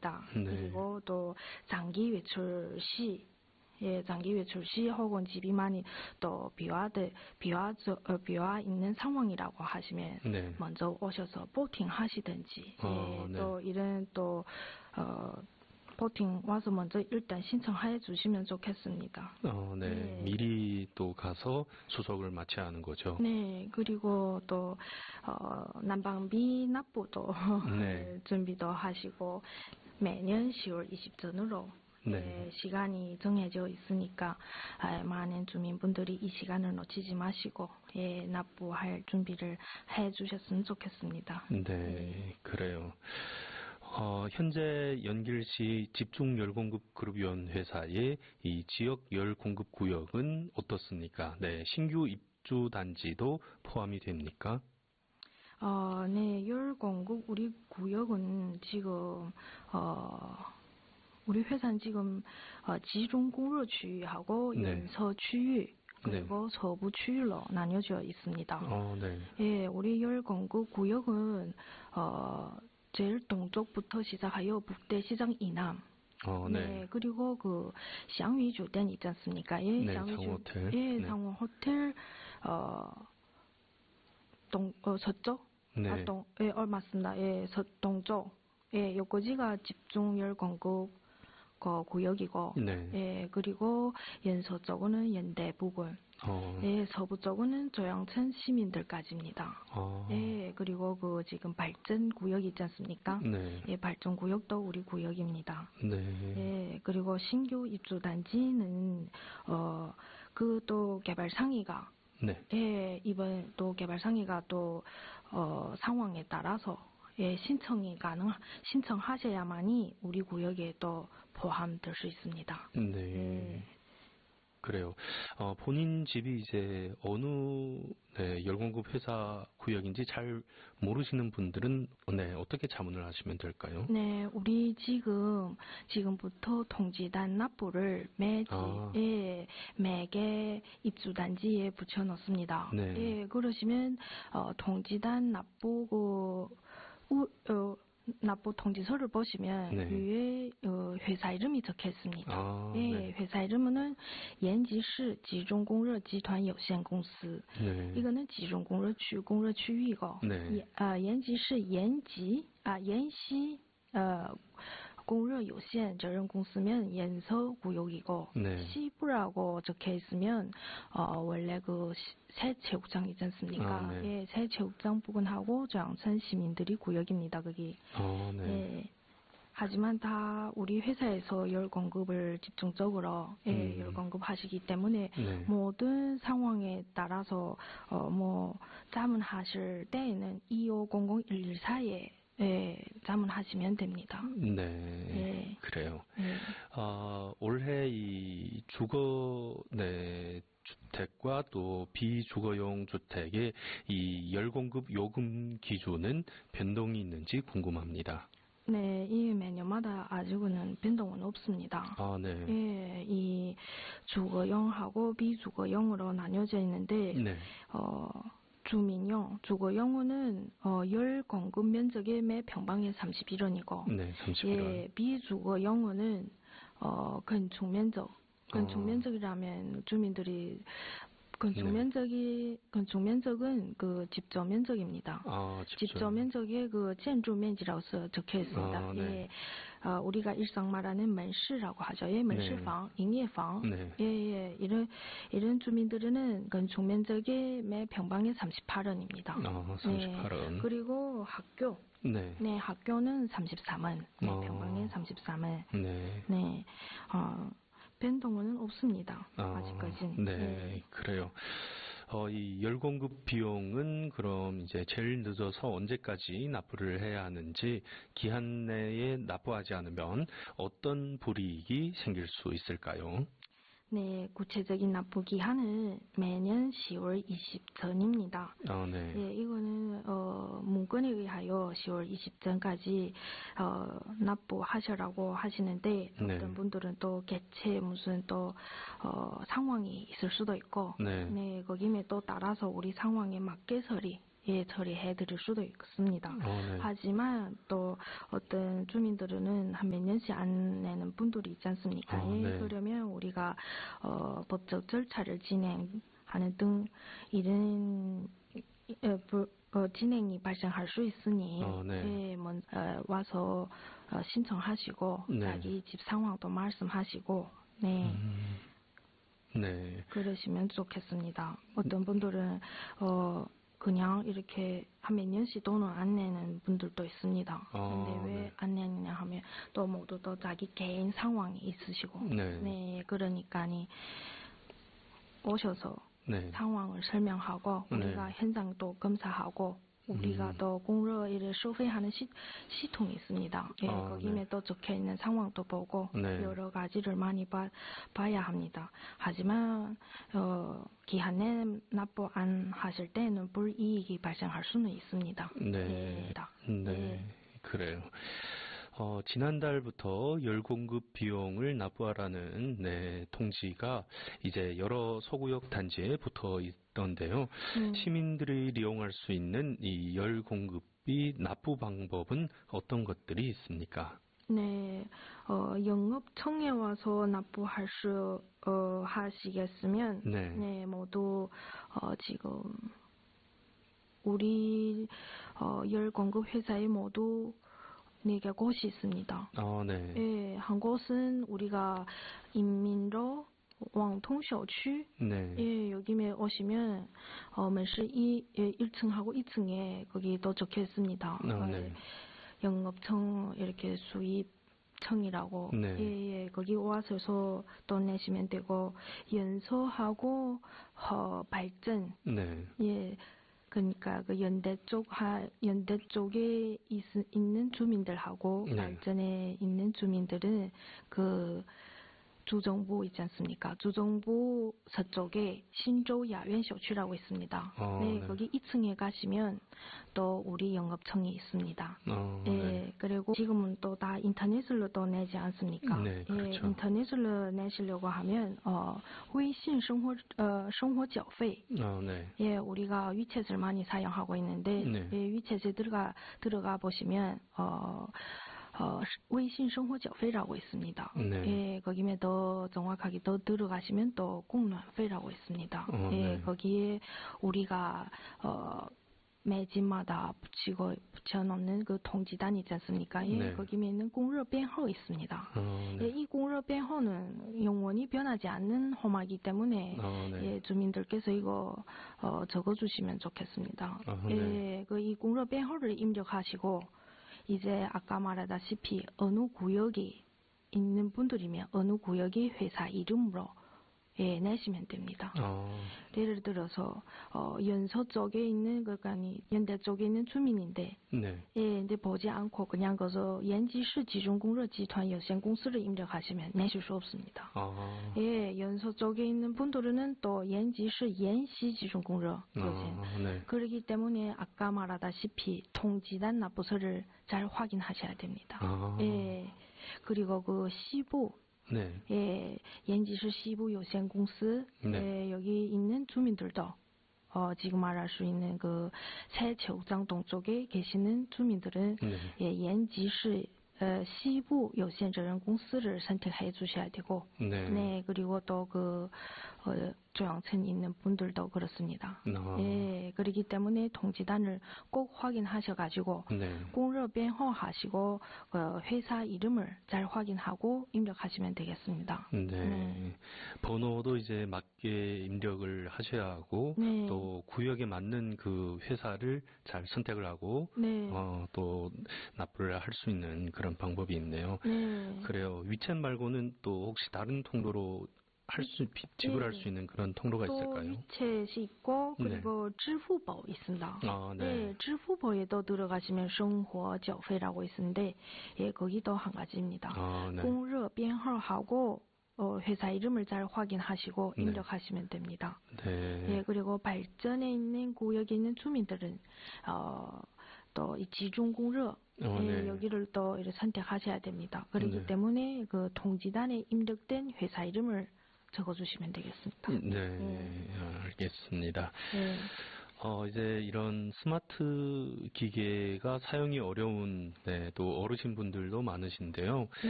있습니다. 네. 그리고 또 장기 외출 시 장기 외출 시 혹은 집이 많이 또 비와 있는 상황이라고 하시면 네. 먼저 오셔서 보팅 하시든지 네. 또 이런 보팅 와서 먼저 일단 신청해 주시면 좋겠습니다. 네. 미리 또 가서 수속을 마쳐야 하는 거죠. 네. 그리고 또 난방비 납부도 준비도 하시고 매년 10월 20전으로 시간이 정해져 있으니까 많은 주민분들이 이 시간을 놓치지 마시고 납부할 준비를 해주셨으면 좋겠습니다. 네, 그래요. 현재 연길시 집중열공급그룹위원회사의 이 지역 열공급 구역은 어떻습니까? 네, 신규 입주 단지도 포함이 됩니까? 네, 열공급 우리 구역은 지금 우리 회사는 지금 지중공로区域하고 연서区域 그리고 서부区域로 나뉘어져 있습니다. 예, 우리 열공급 구역은 제일 동쪽부터 시작하여 북대시장 이남. 네. 그리고 그 샹위酒店 있지 않습니까? 예, 상호호텔. 예, 상호호텔 서쪽? 네. 예, 맞습니다. 예, 서동쪽. 예, 여기가 집중 열공급 구역이고, 예, 그리고 연서쪽은 연대 부근, 예, 서부 쪽은 조양천 시민들까지입니다. 예, 그리고 그 지금 발전 구역이 있지 않습니까? 예, 발전 구역도 우리 구역입니다. 예, 그리고 신규 입주 단지는 그 또 개발 상의가 예, 이번 또 개발 상의가 또 상황에 따라서 예, 신청하셔야만이 우리 구역에 또 포함될 수 있습니다. 네. 그래요. 본인 집이 이제 어느 열공급 회사 구역인지 잘 모르시는 분들은 어떻게 자문을 하시면 될까요? 네, 우리 지금부터 통지단 납부를 매개 입주 단지에 붙여 놓습니다. 예, 그러시면 통지단 납부 통지서를 보시면 위에 회사 이름이 적혀 있습니다. 예, 회사 이름은延吉市集中供热集团有限公司. 이거는集中供热区域이고延吉市延시 공热有限责任公司면 연서 구역이고 시부라고 적혀 있으면 원래 그 새 체육장 있지 않습니까? 예, 새 체육장 부근하고 조양천 시민들이 구역입니다. 거기. 예. 하지만 다 우리 회사에서 열 공급을 집중적으로 열 공급하시기 때문에 모든 상황에 따라서 자문하실 때에는 2500-114에 자문하시면 됩니다. 네, 그래요. 올해 이 주택과 또 비주거용 주택의 이 열공급 요금 기준은 변동이 있는지 궁금합니다. 네, 이 매년마다 아직은 변동은 없습니다. 예, 이 주거용하고 비주거용으로 나뉘어져 있는데, 주거용은 열 공급 면적의 매 평방에 31원이고, 31원. 예, 비주거용은 건축면적이라면 주민들이 건축면적은 그 집조 면적입니다. 집조 면적에 그建筑面积라고 적혀 있습니다. 예, 우리가 일상 말하는门市라고 하죠. 예, 门市房,营业房. 예, 이런 주민들은 건축면적의 매 평방에 38원입니다. 38원. 그리고 학교. 네, 학교는 33원. 매 평방에 33원. 네. 변동은 없습니다. 아직까지는. 네, 그래요. 이 열공급 비용은 그럼 이제 제일 늦어서 언제까지 납부를 해야 하는지, 기한 내에 납부하지 않으면 어떤 불이익이 생길 수 있을까요? 네, 구체적인 납부 기한은 매년 10월 20 전입니다. 예, 이거는 문건에 의하여 10월 20 전까지 납부하셔라고 하시는데 어떤 분들은 또 개체 무슨 또 상황이 있을 수도 있고, 거기에 또 따라서 우리 상황에 맞게 예, 처리해 드릴 수도 있습니다. 네. 하지만 또 어떤 주민들은 한 몇 년씩 안 내는 분들이 있지 않습니까? 예, 네. 그러면 우리가 법적 절차를 진행하는 등 이런 진행이 발생할 수 있으니 네. 예, 와서 신청하시고 네. 자기 집 상황도 말씀하시고 네. 네. 그러시면 좋겠습니다. 어떤 분들은 그냥 이렇게 한 몇 년씩 돈을 안 내는 분들도 있습니다. 근데 왜 네. 안 내느냐 하면 또 모두 또 자기 개인 상황이 있으시고 네, 그러니까 오셔서 네. 상황을 설명하고 우리가 네. 현장도 검사하고 우리가 또 공로일을收费하는 시통이 있습니다. 예, 거기에 또 적혀있는 상황도 보고 여러 가지를 많이 봐야 합니다. 하지만 기한 내 납부 안 하실 때는 불이익이 발생할 수는 있습니다. 네. 네. 그래요. 지난달부터 열공급 비용을 납부하라는 통지가 이제 여러 소구역 단지에 붙어 있던데요. 시민들이 이용할 수 있는 이 열공급비 납부 방법은 어떤 것들이 있습니까? 네, 영업청에 와서 납부할 수 하시겠으면 네, 모두 지금 우리 열공급 회사에 모두 4개 곳이 있습니다. 네. 예, 한 곳은 우리가 인민로 왕통小区 네. 예, 여기에 오시면门市 1층하고 2층에 거기 또 적혀 있습니다. 네. 영업청 이렇게 수입청이라고 예, 거기 와서 돈 내시면 되고 연소하고 발전 예. 그러니까 그 연대 쪽에 있는 주민들하고 발전에 있는 주민들은 그 주정부 있지 않습니까? 주정부 서쪽에 신조 야苑小区라고 있습니다. 네, 거기 2층에 가시면 또 우리 영업청이 있습니다. 네, 그리고 지금은 또 다 인터넷으로 또 내지 않습니까? 네, 그렇죠. 예, 인터넷으로 내시려고 하면微信 生活缴费 예, 우리가 위챗을 많이 사용하고 있는데 예, 위챗에 들어가 보시면 微信 生活缴费라고 있습니다. 예, 거기에 더 정확하게 더 들어가시면 또 공론회라고 있습니다. 예, 거기에 우리가 매집마다 붙여놓는 그 통지단 있지 않습니까? 예, 거기에는 공러编号 있습니다. 예, 이 공러编号는 영원히 변하지 않는 호마이기 때문에 예, 주민들께서 이거 적어주시면 좋겠습니다. 예, 이 공러编号를 입력하시고 이제 아까 말하다시피 어느 구역에 있는 분들이면 어느 구역의 회사 이름으로 예, 내시면 됩니다. 예를 들어서 연서 쪽에 있는 그러니까 연대 쪽에 있는 주민인데 예, 근데 보지 않고 그냥 거기서延吉市 集中供热集团有限公司를 입력하시면 내실 수 없습니다. 예, 연서 쪽에 있는 분들은 또延吉市 延西 集中供热有限. 그렇기 때문에 아까 말하다시피 통지단 납부서를 잘 확인하셔야 됩니다. 예, 그리고 그 시부 예, 延吉市 시부 有限公司 예, 여기 있는 주민들도 지금 말할 수 있는 그 새채우장동 쪽에 계시는 주민들은 예, 延吉市 시부 有限责任公司를 선택해 주셔야 되고 네, 그리고 또 그 조양천에 있는 분들도 그렇습니다. 예, 그렇기 때문에 통지단을 꼭 확인하셔가지고 공러编号 하시고 회사 이름을 잘 확인하고 입력하시면 되겠습니다. 네. 번호도 이제 맞게 입력을 하셔야 하고 또 구역에 맞는 그 회사를 잘 선택을 하고 또 납부를 할 수 있는 그런 방법이 있네요. 그래요. 위챗 말고는 또 혹시 다른 통로로 지불할 수 있는 그런 통로가 있을까요? 또 위챗이 있고 그리고 支付宝 있습니다. 네, 支付宝에도 들어가시면 生活缴费라고 있는데 예, 거기도 한 가지입니다. 공러编号하고 회사 이름을 잘 확인하시고 입력하시면 됩니다. 예, 그리고 발전에 있는 구역에 있는 주민들은 또 이集中供热 여기를 또 이렇게 선택하셔야 됩니다. 그렇기 때문에 그 통지단에 입력된 회사 이름을 적어주시면 되겠습니다. 네, 알겠습니다. 이제 이런 스마트 기계가 사용이 어려운, 네, 또 어르신분들도 많으신데요. 네.